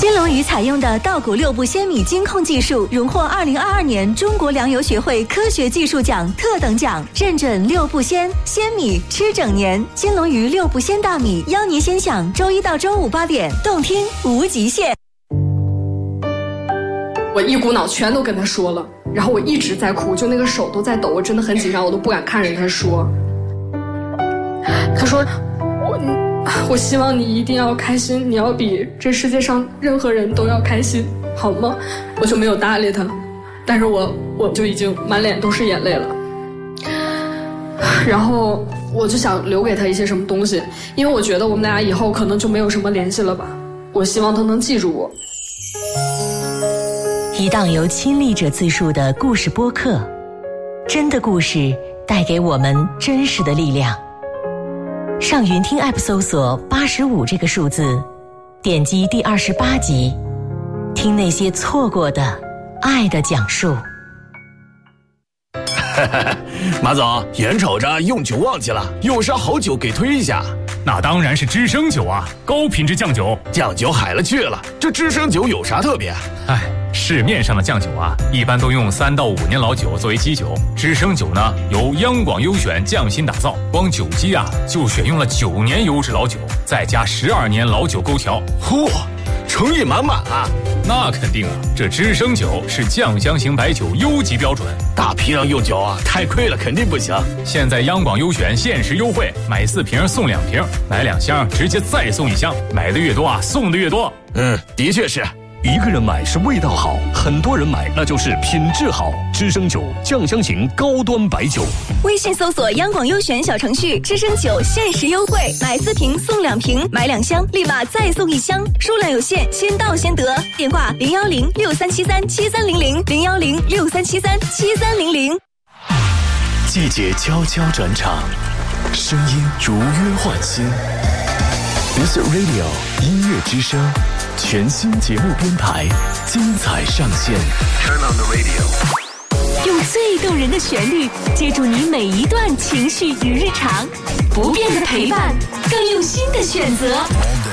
金龙鱼采用的稻谷六步鲜米精控技术，荣获2022年中国粮油学会科学技术奖特等奖，认准六步鲜米吃整年。金龙鱼六步鲜大米，邀您先享周一到周五8点，动听无极限。 我一股脑全都跟他说了，然后我一直在哭，就那个手都在抖，我真的很紧张，我都不敢看着他说。他说我希望你一定要开心，你要比这世界上任何人都要开心，好吗？我就没有搭理他，但是我就已经满脸都是眼泪了。然后我就想留给他一些什么东西，因为我觉得我们俩以后可能就没有什么联系了吧。我希望他能记住我。 一档由亲历者自述的故事播客，真的故事带给我们真实的力量。上云听 App 搜索85这个数字，点击第28集，听那些错过的爱的讲述。 马总，眼瞅着用酒旺季了，有啥好酒给推一下？ 那当然是知升酒啊，高品质酱酒。 酱酒海了去了，这知升酒有啥特别？ 市面上的酱酒啊，一般都用3到5年老酒作为基酒，知升酒呢由央广优选匠心打造，光酒基啊就选用了9年优质老酒，再加12年老酒勾调。 嚯，诚意满满啊！ 那肯定啊，这知升酒是酱香型白酒优级标准， 大批量用酒啊，太亏了，肯定不行。 现在央广优选限时优惠，买4瓶送2瓶，买2箱直接再送1箱，买的越多啊，送的越多。 的确是。 一个人买是味道好，很多人买那就是品质好。知升酒酱香型高端白酒。 微信搜索央广优选小程序，知升酒限时优惠，买4瓶送2瓶，买2箱立马再送1箱，数量有限，先到先得。电话010-6373-7300，010-6373-7300。 季节悄悄转场，声音如约唤醒。This Radio 音乐之声，全新节目编排，精彩上线。Turn on the radio， 用最动人的旋律接住你每一段情绪与日常，不变的陪伴，更用心的选择。